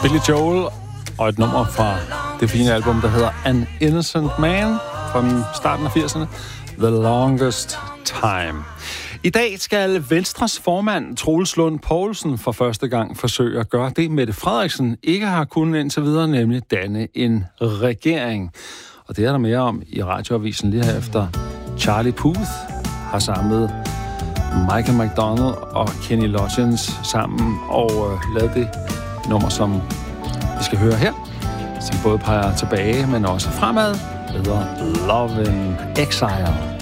Billy Joel og et nummer fra det fine album, der hedder An Innocent Man fra starten af 80'erne. The Longest Time. I dag skal Venstres formand, Troels Lund Poulsen, for første gang forsøge at gøre det, Mette Frederiksen ikke har kunnet indtil videre, nemlig danne en regering. Og det er der mere om i radioavisen lige her efter. Charlie Puth har samlet Michael McDonald og Kenny Loggins sammen og lavet det nummer, som vi skal høre her, som både peger tilbage, men også fremad, hedder Love in Exile.